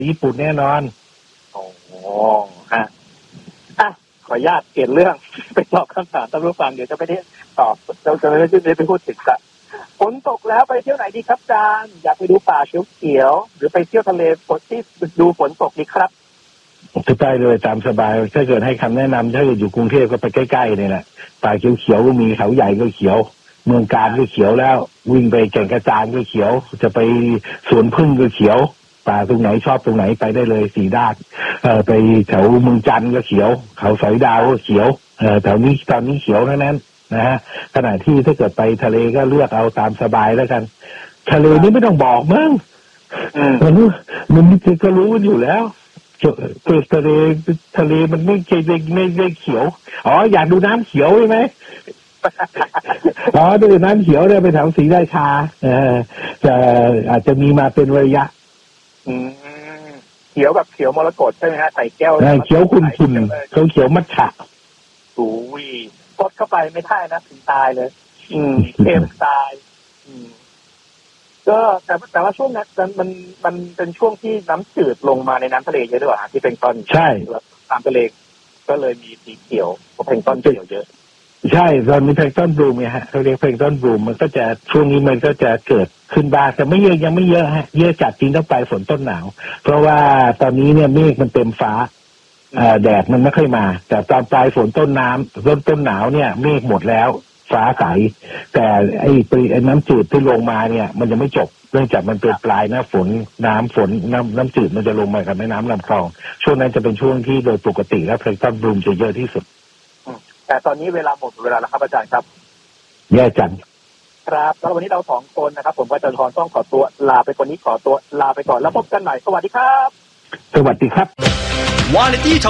ญี่ปุ่นแน่นอนโอ้ฮะขออนุญาตเปลี่ยนเรื่องไปตอบคำถามท่านผู้ฟังเดี๋ยวจะไม่ได้ตอบเราจะไม่ได้ไปพูดถึงละฝนตกแล้วไปเที่ยวไหนดีครับอาจารย์อยากไปดูป่าเขียวๆหรือไปเที่ยวทะเลฝนที่ดูฝนตกดีครับจะไปเลยตามสบายถ้าเกิดให้คำแนะนำถ้าเกิดอยู่กรุงเทพก็ไปใกล้ๆนี่แหละป่าเขียวๆก็มีเขาใหญ่ก็เขียวเมืองการก็เขียวแล้ววิ่งไปแก่งกระจานก็เขียวจะไปสวนพึ่งก็เขียวป่าตรงไหนชอบตรงไหนไปได้เลยสีด้านไปแถวเมืองจันทร์ก็เขียวเขาสอยดาวก็เขียวแถวนี้ตอนนี้เขียวทั้งนั้นนะฮะขณะที่ถ้าเกิดไปทะเลก็เลือกเอาตามสบายแล้วกันทะเลนี่ไม่ต้องบอกมั้งมันก็รู้อยู่แล้วทะเลมันไม่เขียวอ๋ออยากดูน้ำเขียวใช่ไหมอ๋อดูน้ำเขียวเนี่ยไปแถวศรีราชาจะอาจจะมีมาเป็นระยะเขียวแบบเขียวมรกตใช่ไหมฮะใส่แก้วเขียวคุณเขาเขียวมัทฉะอุ้ยกดเข้าไปไม่ได้นะถึงตายเลยเค็มตายก็แต่ว่าช่วงนั้นมันเป็นช่วงที่น้ำจืดลงมาในน้ำทะเลเยอะด้วยที่เป็นต้นใช่ตามทะเลก็เลยมีสีเขียวเพราะเป็นต้นเขียวเยอะใช่ตอนนี้เพลงต้นบลูมไงฮะเขาเรียกเพลงต้นบลูมมันก็จะช่วงนี้มันก็จะเกิดขึ้นบ้างแต่ไม่เยอะยังไม่เยอะฮะเยอะจัดจริงต้องปลายฝนต้นหนาวเพราะว่าตอนนี้เนี่ยเมฆมันเต็มฟ้าแดดมันไม่ค่อยมาแต่ตอนปลายฝนต้นหนาวเนี่ยเมฆหมดแล้วฟ้าใสแต่ไอ้น้ำจืดที่ลงมาเนี่ยมันยังไม่จบเนื่องจากมันเป็นปลายหน้าฝนน้ำจืดมันจะลงมากับแม่น้ำลำคลองช่วงนั้นจะเป็นช่วงที่โดยปกติแล้วเพลงต้นบลูมจะเยอะที่สุดแต่ตอนนี้เวลาหมดเวลาแล้วครับอาจารย์ครับแย่จังครับแล้ววันนี้เรา2คนนะครับผมอาจารย์พรต้องขอตัวลาไปคนนี้ขอตัวลาไปก่อนแล้วพบกันใหม่สวัสดีครับสวัสดีครับ Quality